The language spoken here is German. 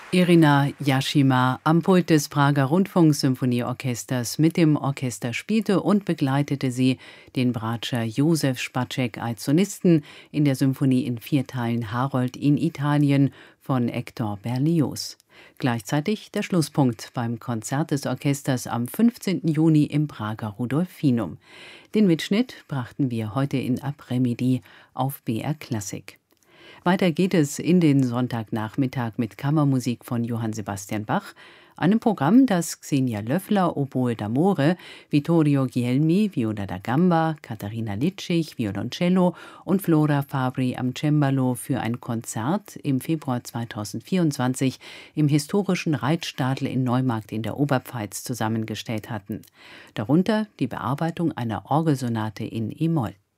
Irina Yashima am Pult des Prager Rundfunksymphonieorchesters. Mit dem Orchester spielte und begleitete sie den Bratscher Josef Spacek als Solisten in der Symphonie in 4 Teilen Harold in Italien von Hector Berlioz. Gleichzeitig der Schlusspunkt beim Konzert des Orchesters am 15. Juni im Prager Rudolfinum. Den Mitschnitt brachten wir heute in Après-Midi auf BR Klassik. Weiter geht es in den Sonntagnachmittag mit Kammermusik von Johann Sebastian Bach, einem Programm, das Xenia Löffler, Oboe d'Amore, Vittorio Guglielmi, Viola da Gamba, Katharina Litschig, Violoncello und Flora Fabri am Cembalo für ein Konzert im Februar 2024 im historischen Reitstadel in Neumarkt in der Oberpfalz zusammengestellt hatten. Darunter die Bearbeitung einer Orgelsonate in e-Moll.